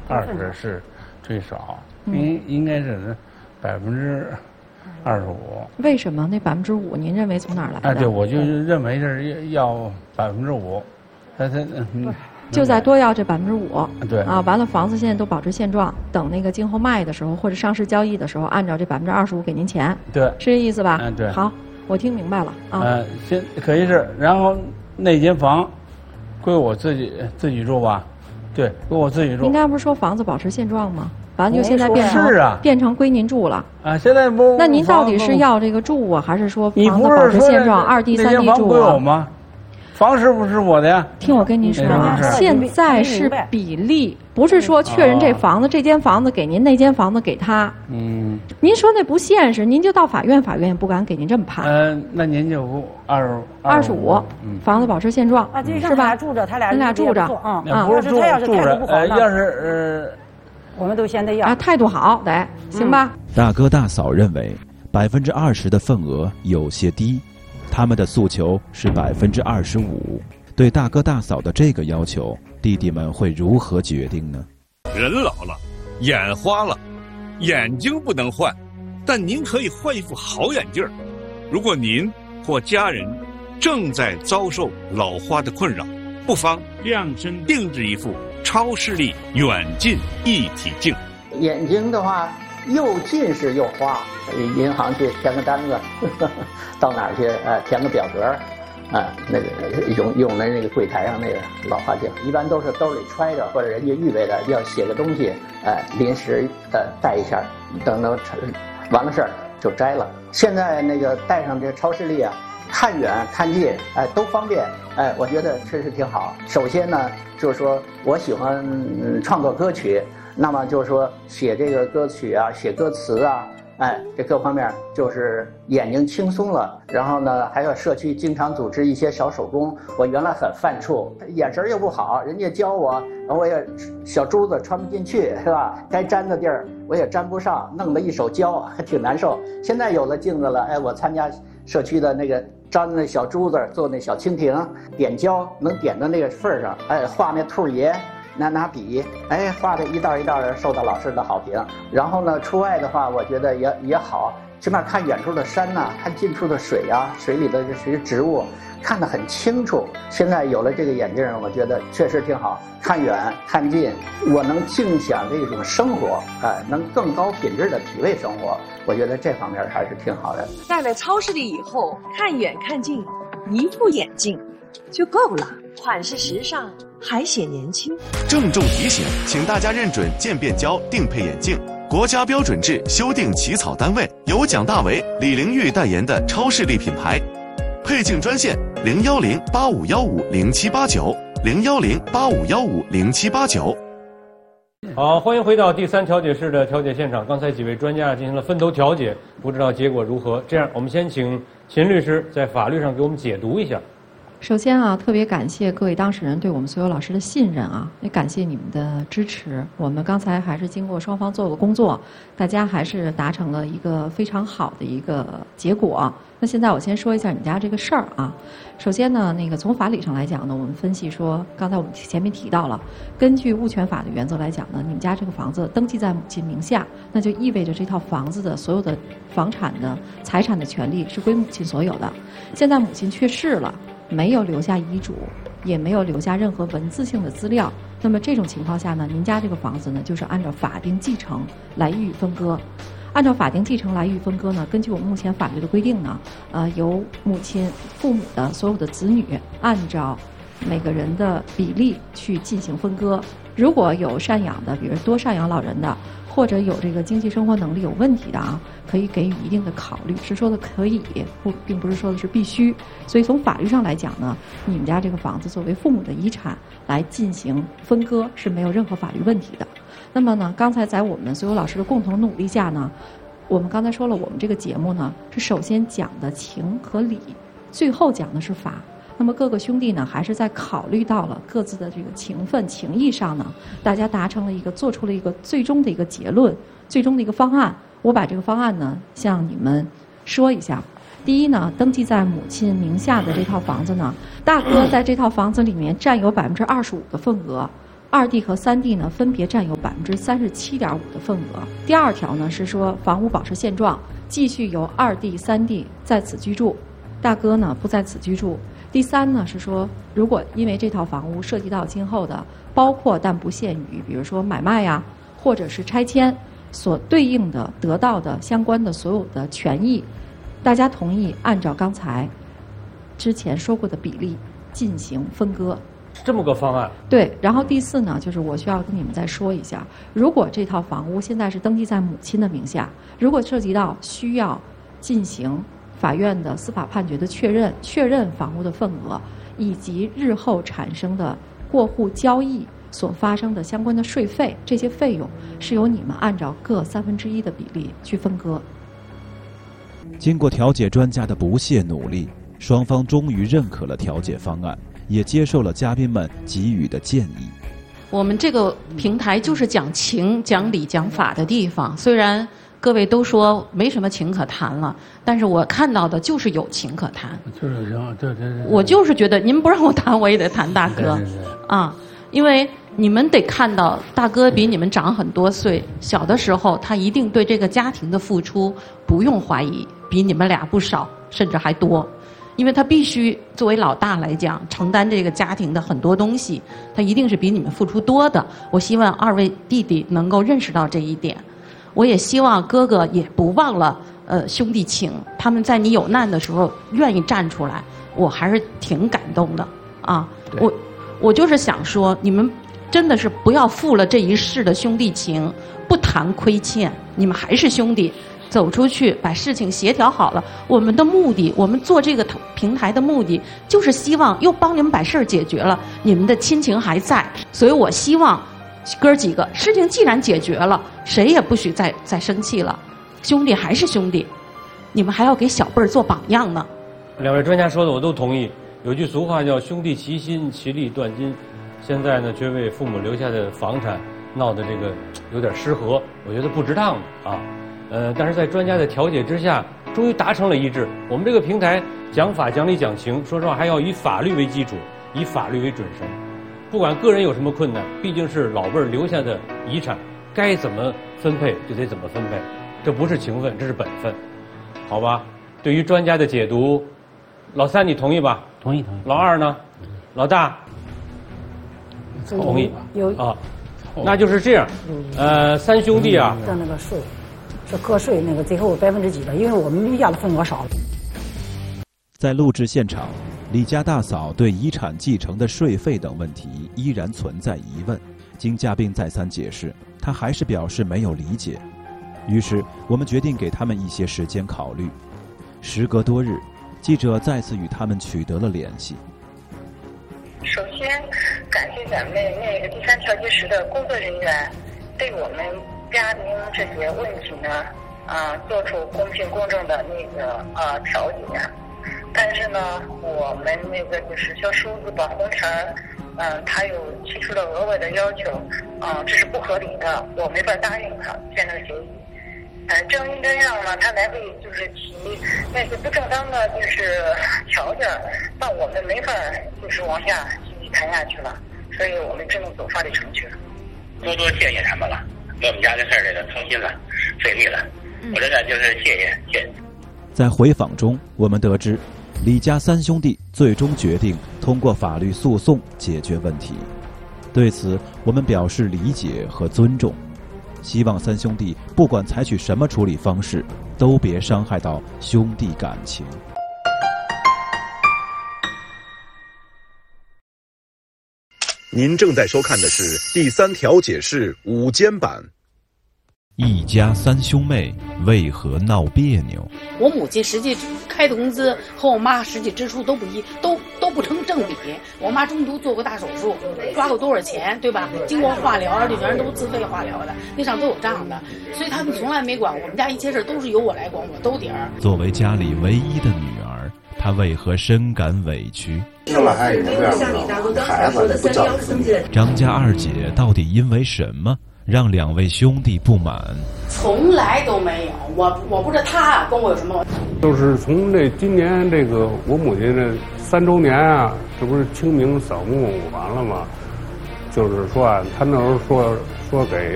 20%是最少，应该是25%。 为什么那5%您认为从哪儿来的？ 对，我就认为是要5%， 就再多要这5%。 对啊，完了，房子现在都保持现状，等那个今后卖的时候或者上市交易的时候，按照这25%给您钱。 对， 是这意思吧？ 对。 好，我听明白了啊。 先可以是，然后那间房归我自己住吧？对，归我自己住。 您刚才不是说房子保持现状吗？完了就现在变成归您住了。 现在不。 那您到底是要这个住啊，还是说房子保持现状，2地3地住归我吗？房是不是我的呀？ 听我跟您说啊，现在是比例，不是说确认这房子这间房子给您，那间房子给他。您说那不现实，您就到法院，法院也不敢给您这么判。 那您就 25%，房子保持现状，是吧？ 住着，他俩住着， 不是他要是态度不好呢？ 要是我们都先得要态度好，得行吧？ 大哥大嫂认为20%的份额有些低，他们的诉求是25%。对大哥大嫂的这个要求，弟弟们会如何决定呢？ 人老了，眼花了，眼睛不能换，但您可以换一副好眼镜。如果您或家人正在遭受老花的困扰，不妨量身定制一副超视力远近一体镜。 眼睛的话，又近视又花，银行去填个单子，到哪儿去填个表格，那个用的那个柜台上那个老花镜，一般都是兜里揣着，或者人家预备的要写个东西，临时带一下，等完了事儿就摘了。现在那个带上这超视力啊，看远看近，都方便，我觉得确实挺好。首先呢，就是说我喜欢创作歌曲，那么就是说写这个歌曲啊，写歌词啊，这各方面就是眼睛轻松了。然后呢，还有社区经常组织一些小手工，我原来很犯怵，眼神又不好，人家教我，我也小珠子穿不进去，是吧？该粘的地儿我也粘不上，弄了一手胶，还挺难受。现在有了镜子了，我参加社区的那个粘那小珠子，做那小蜻蜓，点胶能点到那个份儿上，画那兔爷。拿笔，画的一道一道的，受到老师的好评。然后呢，出外的话，我觉得也好，起码看远处的山呐，看近处的水啊，水里的这些植物，看得很清楚。现在有了这个眼镜，我觉得确实挺好，看远看近，我能尽享这种生活，能更高品质的体味生活。我觉得这方面还是挺好的。 戴了超视力以后，看远看近，一副眼镜就够了，款式时尚，还显年轻。 郑重提醒，请大家认准渐变胶定配眼镜，国家标准制修订起草单位，由蒋大为、李玲玉代言的超视力品牌。配镜专线010-8515-0789，010-8515-0789。 好，欢迎回到第3调解室的调解现场。刚才几位专家进行了分头调解，不知道结果如何。这样，我们先请秦律师在法律上给我们解读一下。 首先啊，特别感谢各位当事人对我们所有老师的信任啊，也感谢你们的支持。我们刚才还是经过双方做了工作，大家还是达成了一个非常好的一个结果。那现在我先说一下你们家这个事儿啊。首先呢，那个从法理上来讲呢，我们分析说，刚才我们前面提到了，根据物权法的原则来讲呢，你们家这个房子登记在母亲名下，那就意味着这套房子的所有的房产的财产的权利是归母亲所有的。现在母亲去世了，没有留下遗嘱，也没有留下任何文字性的资料。那么这种情况下呢，您家这个房子呢，就是按照法定继承来予以分割。按照法定继承来予以分割呢，根据我们目前法律的规定呢，由父母的所有的子女按照每个人的比例去进行分割。如果有赡养的，比如多赡养老人的，或者有这个经济生活能力有问题的啊，可以给予一定的考虑，是说的可以，并不是说的是必须。所以从法律上来讲呢，你们家这个房子作为父母的遗产来进行分割是没有任何法律问题的。那么呢，刚才在我们所有老师的共同努力下呢，我们刚才说了，我们这个节目呢是首先讲的情和理，最后讲的是法。那么各个兄弟呢，还是在考虑到了各自的这个情分情谊上呢，大家达成了做出了一个最终的一个结论，最终的一个方案。我把这个方案呢向你们说一下。第一呢，登记在母亲名下的这套房子呢，大哥在这套房子里面占有25%的份额， 2地和3地呢分别占有37.5%的份额。第2条呢是说房屋保持现状，继续由2地、3地在此居住，大哥呢不在此居住。第3呢是说，如果因为这套房屋涉及到今后的包括但不限于，比如说买卖呀，或者是拆迁所对应的得到的相关的所有的权益，大家同意按照刚才之前说过的比例进行分割。 这么个方案。 对，然后第4呢，就是我需要跟你们再说一下，如果这套房屋现在是登记在母亲的名下，如果涉及到需要进行法院的司法判决的确认房屋的份额，以及日后产生的过户交易所发生的相关的税费，这些费用是由你们按照各1/3的比例去分割。 经过调解专家的不懈努力，双方终于认可了调解方案，也接受了嘉宾们给予的建议。 我们这个平台就是讲情、讲理、讲法的地方，虽然各位都说没什么情可谈了，但是我看到的就是有情可谈。 就是这我就是觉得您不让我谈，我也得谈大哥啊，因为你们得看到大哥比你们长很多岁，小的时候他一定对这个家庭的付出不用怀疑，比你们俩不少，甚至还多。因为他必须作为老大来讲，承担这个家庭的很多东西，他一定是比你们付出多的。我希望2位弟弟能够认识到这一点。我也希望哥哥也不忘了兄弟情，他们在你有难的时候愿意站出来，我还是挺感动的啊。我就是想说，你们真的是不要负了这一世的兄弟情，不谈亏欠，你们还是兄弟。走出去把事情协调好了，我们的目的，我们做这个平台的目的就是希望又帮你们把事儿解决了，你们的亲情还在，所以我希望哥几个事情既然解决了，谁也不许再生气了，兄弟还是兄弟，你们还要给小辈儿做榜样呢。 2位专家说的我都同意，有句俗话叫兄弟齐心，其利断金。现在呢，却为父母留下的房产闹得这个有点失和，我觉得不值当的啊。但是在专家的调解之下，终于达成了一致。我们这个平台讲法、讲理、讲情，说实话还要以法律为基础，以法律为准绳。不管个人有什么困难，毕竟是老辈儿留下的遗产，该怎么分配就得怎么分配，这不是情分，这是本分，好吧？对于专家的解读，老3你同意吧？ 同意。 老2呢？老大？同意。 有啊，那就是这样。3兄弟啊。 的那个税。是个税那个最后%几的，因为我们余下的份额少了。 在录制现场，李家大嫂对遗产继承的税费等问题依然存在疑问。经嘉宾再三解释，她还是表示没有理解。于是我们决定给他们一些时间考虑。时隔多日，记者再次与他们取得了联系。 首先，感谢咱们那个第3调解室的工作人员对我们嘉宾这些问题呢，做出公平公正的那个调解。但是呢，我们那个就是小叔子把红尘，他有提出了额外的要求，这是不合理的，我没法答应他签这个协议。正因这样呢，他来回就是提那些不正当的就是条件，让我们没法就是往下继续谈下去了，所以我们只能走法律程序了。 多谢谢他们了。给我们家的事儿这个诚心了，费力了，我真的就是谢谢。 在回访中，我们得知，李家3兄弟最终决定通过法律诉讼解决问题。对此，我们表示理解和尊重，希望3兄弟不管采取什么处理方式，都别伤害到兄弟感情。 您正在收看的是第3调解室午间版。 一家3兄妹为何闹别扭？ 我母亲实际开的工资和我妈实际支出都不一，都不成正比。我妈中途做过大手术，花过多少钱，对吧？经过化疗，这全是都自费化疗的，那上都有账的。所以他们从来没管我们家一切事都是由我来管，我兜底儿。 作为家里唯一的女儿，她为何深感委屈？ 生了孩子这样的孩子不教育。 张家2姐到底因为什么让2位兄弟不满？ 从来都没有，我不知道他跟我有什么。 就是从今年这个我母亲这3周年啊，这不是清明扫墓完了吗？ 就是说啊，他那时候说给